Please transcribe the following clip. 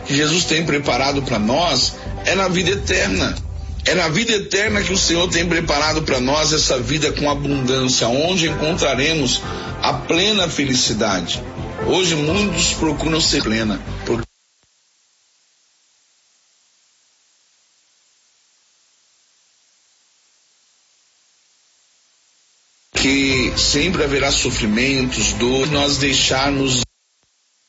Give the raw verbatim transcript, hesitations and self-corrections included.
que Jesus tem preparado para nós é na vida eterna. É na vida eterna que o Senhor tem preparado para nós essa vida com abundância, onde encontraremos a plena felicidade. Hoje muitos procuram ser plena, porque que sempre haverá sofrimentos, dor, nós deixarmos